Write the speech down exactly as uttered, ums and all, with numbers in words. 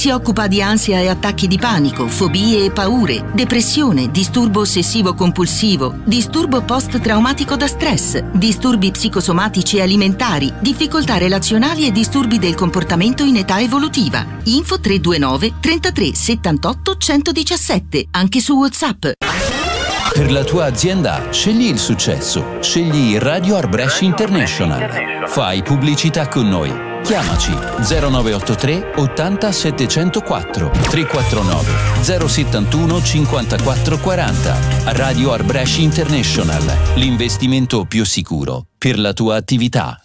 Si occupa di ansia e attacchi di panico, fobie e paure, depressione, disturbo ossessivo-compulsivo, disturbo post-traumatico da stress, disturbi psicosomatici e alimentari, difficoltà relazionali e disturbi del comportamento in età evolutiva. Info tre due nove trentatré settantotto centodiciassette, anche su WhatsApp. Per la tua azienda, scegli il successo. Scegli Radio Arbresh International. Fai pubblicità con noi. Chiamaci zero nove otto tre ottanta settecentoquattro tre quattro nove zero settantuno cinquantaquattro quaranta. Radio Arbresh International, l'investimento più sicuro per la tua attività.